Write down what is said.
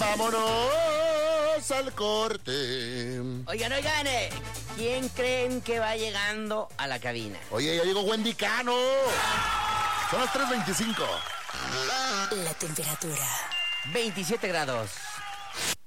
Vámonos al corte. Oigan, ¿quién creen que va llegando a la cabina? Oye, ya llegó Wendy Cano. Son las 3:25. La temperatura. 27 grados.